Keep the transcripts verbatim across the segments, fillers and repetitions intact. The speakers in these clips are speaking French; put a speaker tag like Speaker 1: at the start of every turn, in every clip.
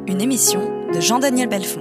Speaker 1: une émission de Jean-Daniel Belfond.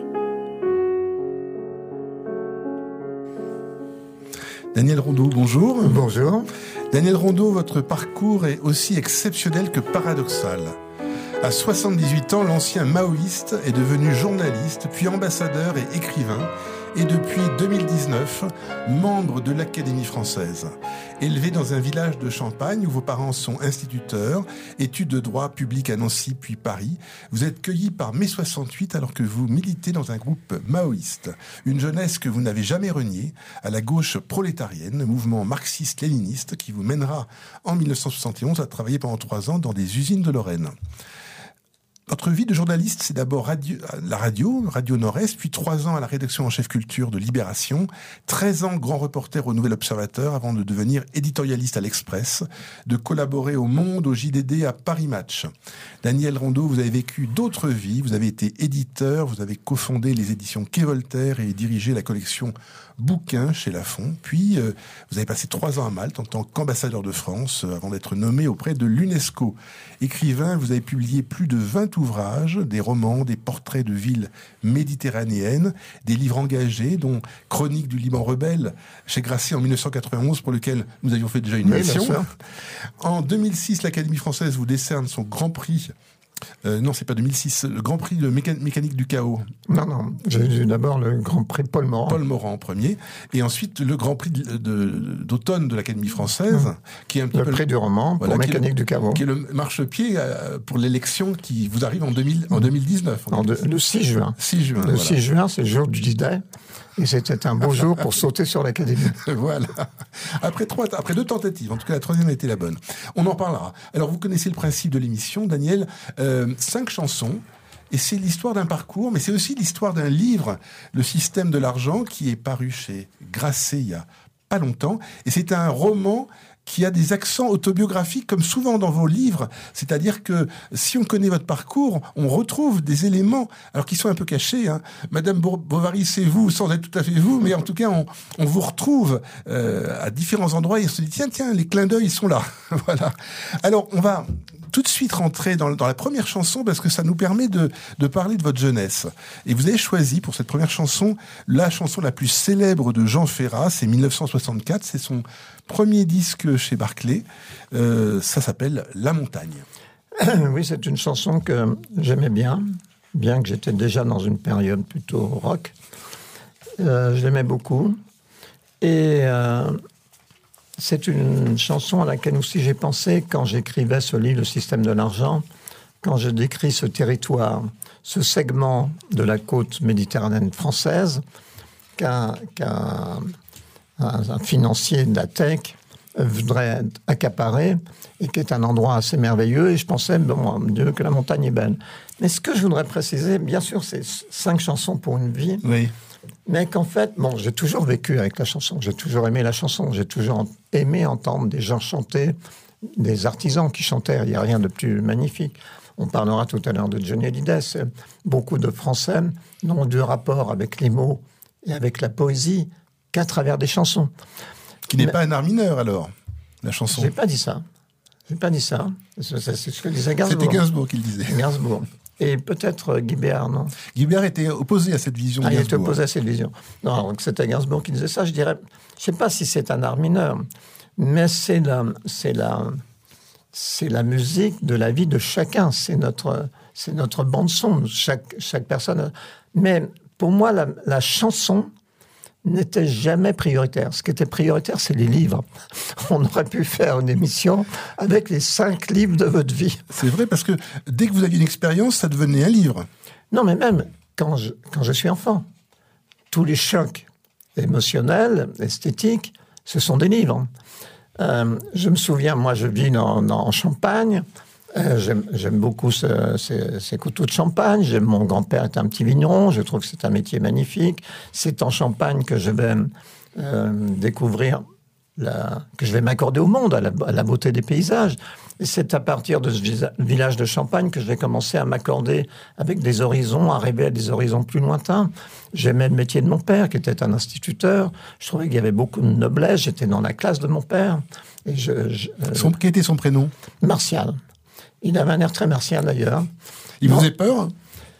Speaker 2: Daniel Rondeau, bonjour.
Speaker 3: Bonjour.
Speaker 2: Daniel Rondeau, votre parcours est aussi exceptionnel que paradoxal. À soixante-dix-huit ans, l'ancien maoïste est devenu journaliste, puis ambassadeur et écrivain, et depuis deux mille dix-neuf, membre de l'Académie française. Élevé dans un village de Champagne où vos parents sont instituteurs, études de droit public à Nancy puis Paris, vous êtes cueilli par mai soixante-huit alors que vous militez dans un groupe maoïste. Une jeunesse que vous n'avez jamais reniée, à la gauche prolétarienne, mouvement marxiste-léniniste qui vous mènera en mille neuf cent soixante et onze à travailler pendant trois ans dans des usines de Lorraine. Votre vie de journaliste, c'est d'abord radio, la radio, Radio Nord-Est, puis trois ans à la rédaction en chef culture de Libération, treize ans grand reporter au Nouvel Observateur avant de devenir éditorialiste à l'Express, de collaborer au Monde, au J D D, à Paris Match. Daniel Rondeau, vous avez vécu d'autres vies, vous avez été éditeur, vous avez cofondé les éditions Quai Voltaire et dirigé la collection Bouquins chez Lafon, puis euh, vous avez passé trois ans à Malte en tant qu'ambassadeur de France euh, avant d'être nommé auprès de l'UNESCO. Écrivain, vous avez publié plus de vingt ouvrages, des romans, des portraits de villes méditerranéennes, des livres engagés, dont Chronique du Liban rebelle chez Grasset en mille neuf cent quatre-vingt-onze, pour lequel nous avions fait déjà une
Speaker 3: oui,
Speaker 2: émission. En deux mille six, l'Académie française vous décerne son Grand Prix. Euh, non, c'est pas deux mille six, le Grand Prix de méca- mécanique du chaos.
Speaker 3: Non, non, j'ai eu d'abord le Grand Prix Paul Morand.
Speaker 2: Paul Morand en premier, et ensuite le Grand Prix de, de, d'automne de l'Académie française, mmh. qui est un petit
Speaker 3: le
Speaker 2: peu...
Speaker 3: prix du roman pour voilà, mécanique
Speaker 2: le,
Speaker 3: du chaos.
Speaker 2: Qui est le marchepied euh, pour l'élection qui vous arrive en, deux mille, en deux mille dix-neuf.
Speaker 3: En de, le six juin.
Speaker 2: six juin.
Speaker 3: Le
Speaker 2: voilà.
Speaker 3: six juin, c'est le jour du D-Day. Et c'était un beau jour pour sauter sur l'Académie.
Speaker 2: Voilà. Après trois, après deux tentatives, en tout cas la troisième a été la bonne. On en parlera. Alors vous connaissez le principe de l'émission, Daniel. Euh, cinq chansons. Et c'est l'histoire d'un parcours, mais c'est aussi l'histoire d'un livre, Le système de l'argent, qui est paru chez Grasset il y a pas longtemps. Et c'est un roman qui a des accents autobiographiques, comme souvent dans vos livres. C'est-à-dire que si on connaît votre parcours, on retrouve des éléments, alors qui sont un peu cachés. Hein. Madame Bovary, c'est vous, sans être tout à fait vous, mais en tout cas, on, on vous retrouve euh, à différents endroits et on se dit, tiens, tiens, les clins d'œil, ils sont là. Voilà. Alors, on va tout de suite rentrer dans, dans la première chanson parce que ça nous permet de, de parler de votre jeunesse. Et vous avez choisi pour cette première chanson la chanson la plus célèbre de Jean Ferrat, c'est mille neuf cent soixante-quatre, c'est son premier disque chez Barclay, euh, ça s'appelle La Montagne.
Speaker 3: Oui, c'est une chanson que j'aimais bien, bien que j'étais déjà dans une période plutôt rock. Euh, je l'aimais beaucoup. Et... Euh, c'est une chanson à laquelle aussi j'ai pensé quand j'écrivais ce livre, Le système de l'argent, quand je décris ce territoire, ce segment de la côte méditerranéenne française qu'un, qu'un un, un financier de la tech voudrait accaparer et qui est un endroit assez merveilleux. Et je pensais, bon, mon Dieu, que la montagne est belle. Mais ce que je voudrais préciser, bien sûr, c'est cinq chansons pour une vie.
Speaker 2: Oui.
Speaker 3: Mais qu'en fait, bon, j'ai toujours vécu avec la chanson, j'ai toujours aimé la chanson, j'ai toujours aimé entendre des gens chanter, des artisans qui chantaient, il n'y a rien de plus magnifique. On parlera tout à l'heure de Johnny Hallyday, beaucoup de Français n'ont de rapport avec les mots et avec la poésie qu'à travers des chansons.
Speaker 2: Qui n'est
Speaker 3: Mais,
Speaker 2: pas un art mineur alors, la chanson.
Speaker 3: J'ai pas dit ça, j'ai pas dit ça, c'est, c'est ce que disait Gainsbourg.
Speaker 2: C'était Gainsbourg qui le disait.
Speaker 3: Gainsbourg. Et peut-être Guy Béard, non ?
Speaker 2: Guy Béard était opposé à cette vision.
Speaker 3: Ah, il
Speaker 2: Gainsbourg.
Speaker 3: était opposé à cette vision. Non, c'était Gainsbourg qui disait ça. Je dirais, je sais pas si c'est un art mineur, mais c'est la, c'est la, c'est la musique de la vie de chacun. C'est notre, c'est notre bande son. Chaque, chaque personne. Mais pour moi, la, la chanson n'était jamais prioritaire. Ce qui était prioritaire, c'est les livres. On aurait pu faire une émission avec les cinq livres de votre vie.
Speaker 2: C'est vrai, parce que dès que vous aviez une expérience, ça devenait un livre.
Speaker 3: Non, mais même quand je, quand je suis enfant, tous les chocs émotionnels, esthétiques, ce sont des livres. Euh, je me souviens, moi, je vis dans, dans, en Champagne. Euh, j'aime, j'aime beaucoup ce, ces, ces couteaux de champagne. J'aime, mon grand-père est un petit vigneron. Je trouve que c'est un métier magnifique. C'est en Champagne que je vais euh, découvrir, la, que je vais m'accorder au monde, à la, à la beauté des paysages. Et c'est à partir de ce village de Champagne que je vais commencer à m'accorder avec des horizons, à rêver à des horizons plus lointains. J'aimais le métier de mon père, qui était un instituteur. Je trouvais qu'il y avait beaucoup de noblesse. J'étais dans la classe de mon père. Et je, je, euh,
Speaker 2: son, quel était son prénom ?
Speaker 3: Martial. Il avait un air très martial, d'ailleurs.
Speaker 2: Il
Speaker 3: non.
Speaker 2: vous faisait peur ?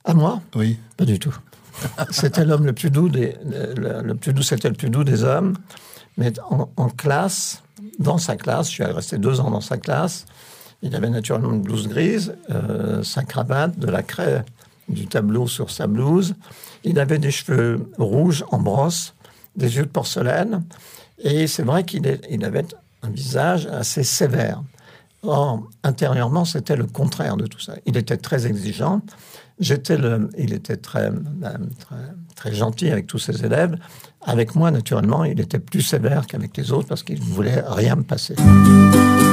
Speaker 3: À moi?
Speaker 2: Oui.
Speaker 3: Pas du tout. C'était l'homme le plus doux des, le, le plus doux, c'était le plus doux des hommes. Mais en, en classe, dans sa classe, je suis resté deux ans dans sa classe. Il avait naturellement une blouse grise, euh, sa cravate, de la craie, du tableau sur sa blouse. Il avait des cheveux rouges en brosse, des yeux de porcelaine. Et c'est vrai qu'il est, il avait un visage assez sévère. Or, intérieurement, c'était le contraire de tout ça. Il était très exigeant. J'étais le, il était très, très, très gentil avec tous ses élèves. Avec moi, naturellement, il était plus sévère qu'avec les autres parce qu'il ne voulait rien me passer.